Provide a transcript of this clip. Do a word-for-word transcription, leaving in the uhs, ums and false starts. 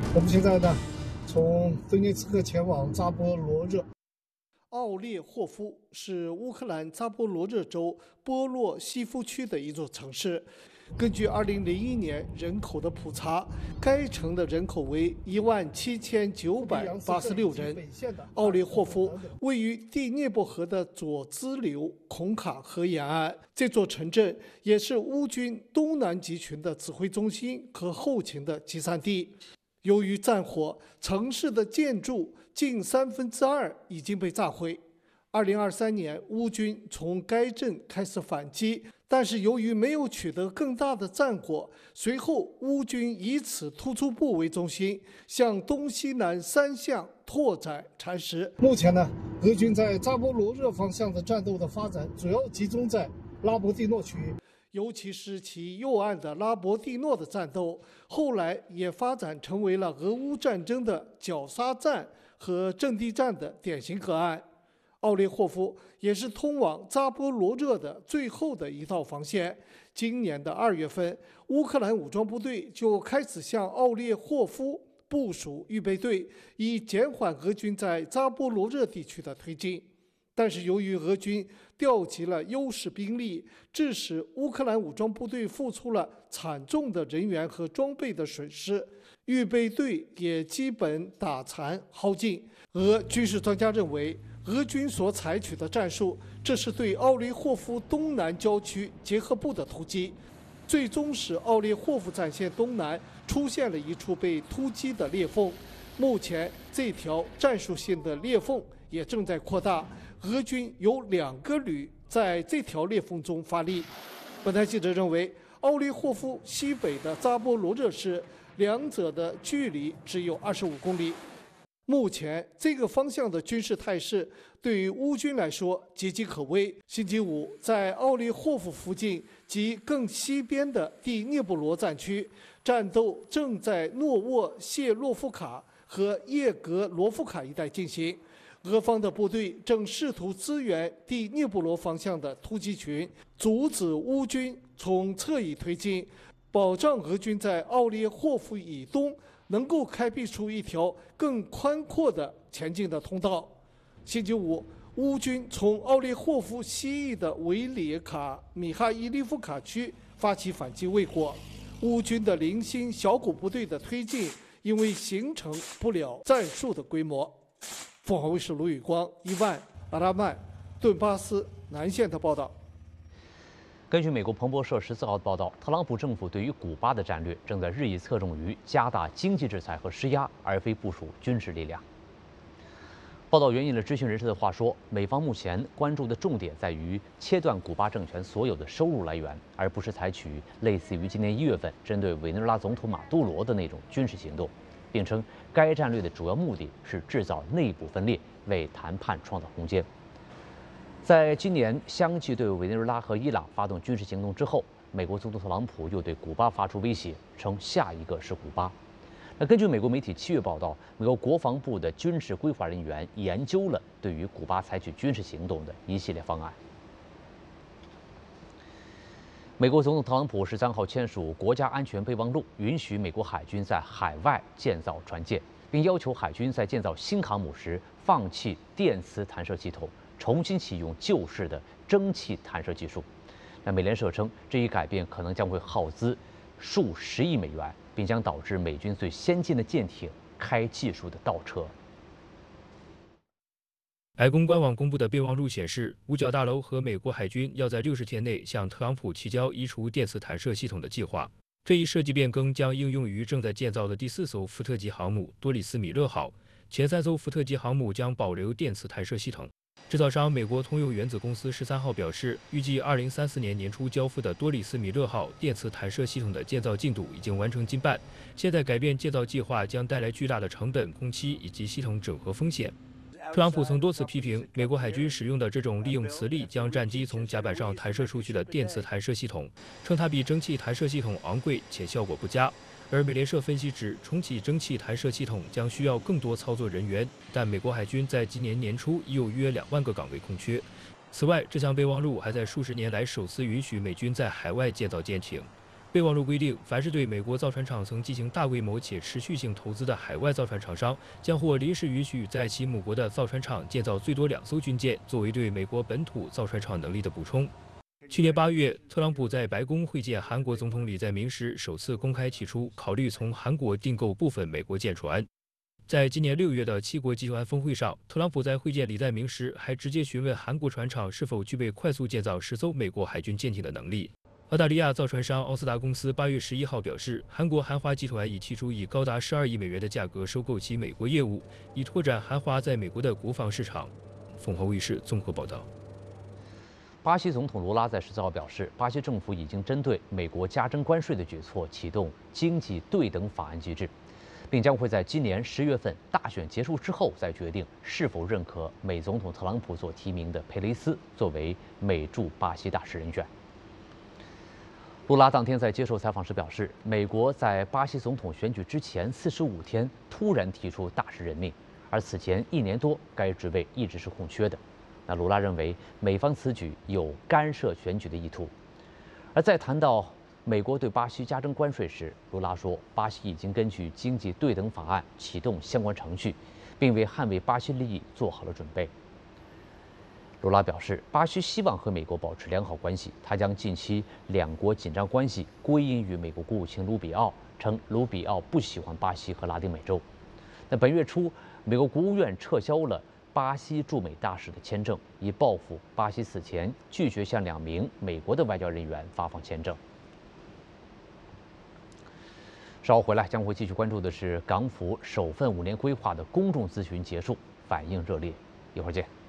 我们现在呢，从顿涅茨克前往扎波罗热。 奥列霍夫是乌克兰扎波罗热州波洛西夫区的一座城市。根据二零零一年人口的普查，该城的人口为一万七千九百八十六人。奥列霍夫位于第聂伯河的左支流孔卡河沿岸，这座城镇也是乌军东南集群的指挥中心和后勤的集散地。由于战火，城市的建筑近三分之二已经被炸毁。二零二三年，乌军从该镇开始反击，但是由于没有取得更大的战果，随后乌军以此突出部为中心，向东西南三向拓展蚕食。 目前呢，俄军在扎波罗热方向的战斗的发展主要集中在拉博蒂诺区域。 尤其是其右岸的拉博蒂诺的战斗，后来也发展成为了俄乌战争的绞杀战和阵地战的典型个案。奥列霍夫也是通往扎波罗热的最后的一道防线。今年的二月份，乌克兰武装部队就开始向奥列霍夫部署预备队，以减缓俄军在扎波罗热地区的推进。但是由于俄军调集了优势兵力，致使乌克兰武装部队付出了惨重的人员和装备的损失，预备队也基本打残耗尽。俄军事专家认为，俄军所采取的战术，这是对奥列霍夫东南郊区结合部的突击，最终使奥列霍夫战线东南出现了一处被突击的裂缝。目前，这条战术性的裂缝也正在扩大。俄军有两个旅在这条裂缝中发力。本台记者认为，奥列霍夫西北的扎波罗热市，两者的距离只有二十五公里。目前这个方向的军事态势对于乌军来说岌岌可危。星期五，在奥列霍夫附近及更西边的第聂伯罗战区，战斗正在诺沃谢洛夫卡和叶格罗夫卡一带进行。俄方的部队正试图支援第聂伯罗方向的突击群，阻止乌军从侧翼推进，保障俄军在奥列霍夫以东能够开辟出一条更宽阔的前进的通道。星期五，乌军从奥列霍夫西翼的维里卡米哈伊利夫卡区发起反击未果，乌军的零星小股部队的推进因为形成不了战术的规模。凤凰卫视卢宇光、伊万、阿拉曼、顿巴斯南线的报道。 根据美国彭博社十四号的报道，特朗普政府对于古巴的战略正在日益侧重于加大经济制裁和施压，而非部署军事力量。报道援引了知情人士的话说，美方目前关注的重点在于切断古巴政权所有的收入来源，而不是采取类似于今年一月份针对委内瑞拉总统马杜罗的那种军事行动。并称该战略的主要目的是制造内部分裂，为谈判创造空间。在今年相继对委内瑞拉和伊朗发动军事行动之后，美国总统特朗普又对古巴发出威胁，称下一个是古巴。那根据美国媒体七月报道，美国国防部的军事规划人员研究了对于古巴采取军事行动的一系列方案。美国总统特朗普十三号签署国家安全备忘录，允许美国海军在海外建造船舰，并要求海军在建造新航母时放弃电磁弹射系统，重新启用旧式的蒸汽弹射技术。那美联社称，这一改变可能将会耗资数十亿美元，并将导致美军最先进的舰艇开技术的倒车。 白宫官网公布的备忘录显示，五角大楼和美国海军要在六十天内向特朗普提交移除电磁弹射系统的计划。这一设计变更将应用于正在建造的第四艘福特级航母多里斯米勒号，前三艘福特级航母将保留电磁弹射系统。制造商美国通用原子公司十三号表示，预计二零三四年年初交付的多里斯米勒号电磁弹射系统的建造进度已经完成近半，现在改变建造计划将带来巨大的成本、工期以及系统整合风险。特朗普曾多次批评美国海军使用的这种利用磁力将战机从甲板上弹射出去的电磁弹射系统，称它比蒸汽弹射系统昂贵且效果不佳。而美联社分析指，重启蒸汽弹射系统将需要更多操作人员，但美国海军在今年年初已有约两万个岗位空缺。此外，这项备忘录还在数十年来首次允许美军在海外建造舰艇。 备忘录规定，凡是对美国造船厂曾进行大规模且持续性投资的海外造船厂商，将获临时允许在其母国的造船厂建造最多两艘军舰，作为对美国本土造船厂能力的补充。去年八月，特朗普在白宫会见韩国总统李在明时，首次公开提出考虑从韩国订购部分美国舰船。在今年六月的七国集团峰会上，特朗普在会见李在明时，还直接询问韩国船厂是否具备快速建造十艘美国海军舰艇的能力。澳大利亚造船商奥斯达公司八月十一号表示，韩国韩华集团已提出以高达十二亿美元的价格收购其美国业务，以拓展韩华在美国的国防市场。凤凰卫视综合报道。 巴西总统卢拉在十四号表示，巴西政府已经针对美国加征关税的举措启动经济对等法案机制，并将会在今年十月份大选结束之后再决定是否认可美总统特朗普所提名的佩雷斯作为美驻巴西大使人选。卢拉当天在接受采访时表示，美国在巴西总统选举之前四十五天突然提出大使任命，而此前一年多该职位一直是空缺的。那卢拉认为美方此举有干涉选举的意图。而在谈到美国对巴西加征关税时，卢拉说，巴西已经根据经济对等法案启动相关程序，并为捍卫巴西利益做好了准备。卢拉表示，巴西希望和美国保持良好关系，他将近期两国紧张关系归因于美国国务卿卢比奥，称卢比奥不喜欢巴西和拉丁美洲。那本月初，美国国务院撤销了巴西驻美大使的签证，以报复巴西此前拒绝向两名美国的外交人员发放签证。稍后回来将会继续关注的是港府首份五年规划的公众咨询结束，反应热烈，一会儿见。